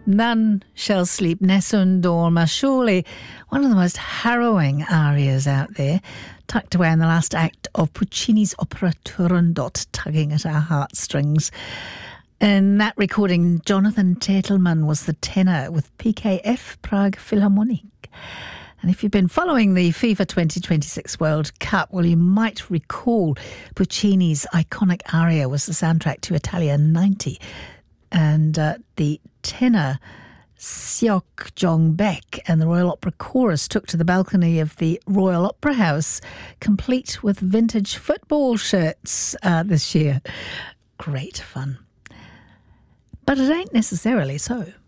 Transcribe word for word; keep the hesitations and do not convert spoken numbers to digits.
None shall sleep, Nessun dorma. Surely one of the most harrowing arias out there, tucked away in the last act of Puccini's opera Turandot, tugging at our heartstrings. In that recording, Jonathan Tetelman was the tenor with P K F Prague Philharmonic. And if you've been following the FIFA twenty twenty-six World Cup, well, you might recall Puccini's iconic aria was the soundtrack to Italia ninety. And uh, the tenor Seok Jong-baek and the Royal Opera Chorus took to the balcony of the Royal Opera House, complete with vintage football shirts uh, this year. Great fun. But it ain't necessarily so.